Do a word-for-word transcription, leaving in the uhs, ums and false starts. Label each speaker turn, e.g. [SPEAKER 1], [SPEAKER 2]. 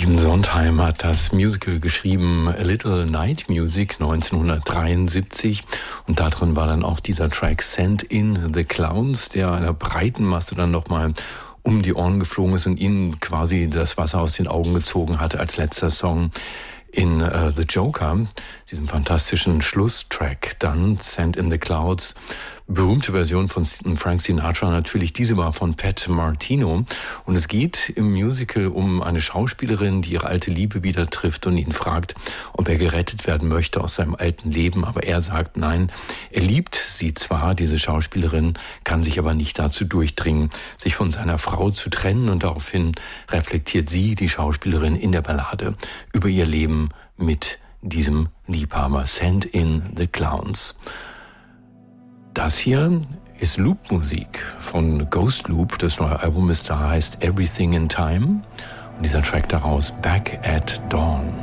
[SPEAKER 1] Stephen Sondheim hat das Musical geschrieben, A Little Night Music, neunzehnhundertdreiundsiebzig. Und darin war dann auch dieser Track Send in the Clowns, der einer breiten Masse dann nochmal um die Ohren geflogen ist und ihnen quasi das Wasser aus den Augen gezogen hatte als letzter Song in uh, The Joker, diesem fantastischen Schlusstrack. Dann Send in the Clouds, berühmte Version von Frank Sinatra, natürlich diese war von Pat Martino. Und es geht im Musical um eine Schauspielerin, die ihre alte Liebe wieder trifft und ihn fragt, ob er gerettet werden möchte aus seinem alten Leben. Aber er sagt nein, er liebt sie zwar, diese Schauspielerin, kann sich aber nicht dazu durchdringen, sich von seiner Frau zu trennen. Und daraufhin reflektiert sie, die Schauspielerin, in der Ballade über ihr Leben mit diesem Liebhaber. Send in the Clowns. Das hier ist Loop-Musik von Ghost Loop. Das neue Album ist da, heißt Everything in Time. Und dieser Track daraus, Back at Dawn.